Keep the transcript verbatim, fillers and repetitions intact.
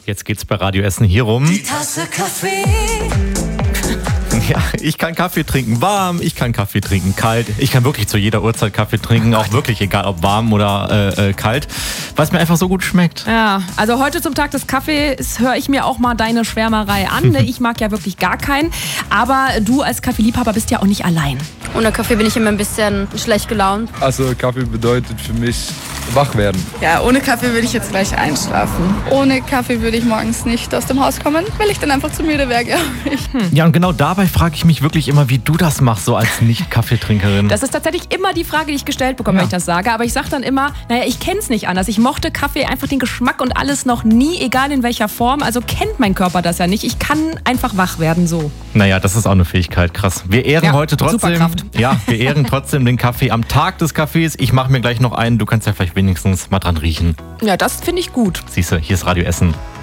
Jetzt geht's bei Radio Essen hier rum. Die Tasse Kaffee. Ja, ich kann Kaffee trinken warm, ich kann Kaffee trinken kalt. Ich kann wirklich zu jeder Uhrzeit Kaffee trinken, auch wirklich egal ob warm oder äh, kalt, weil es mir einfach so gut schmeckt. Ja, also heute zum Tag des Kaffees höre ich mir auch mal deine Schwärmerei an. Ich mag ja wirklich gar keinen, aber du als Kaffeeliebhaber bist ja auch nicht allein. Ohne Kaffee bin ich immer ein bisschen schlecht gelaunt. Also Kaffee bedeutet für mich wach werden. Ja, ohne Kaffee würde ich jetzt gleich einschlafen. Ohne Kaffee würde ich morgens nicht aus dem Haus kommen, weil ich dann einfach zu müde wäre, glaube ich. Hm. Ja, und genau dabei frage ich mich wirklich immer, wie du das machst, so als Nicht-Kaffeetrinkerin. Das ist tatsächlich immer die Frage, die ich gestellt bekomme, ja. wenn ich das sage. Aber ich sage dann immer, naja, ich kenne es nicht anders. Ich mochte Kaffee, einfach den Geschmack und alles noch nie, egal in welcher Form. Also kennt mein Körper das ja nicht. Ich kann einfach wach werden so. Naja, das ist auch eine Fähigkeit, krass. Wir ehren ja, heute trotzdem, Superkraft. Ja, wir ehren trotzdem den Kaffee am Tag des Kaffees. Ich mache mir gleich noch einen. Du kannst ja vielleicht wenigstens mal dran riechen. Ja, das finde ich gut. Siehst du, hier ist Radio Essen.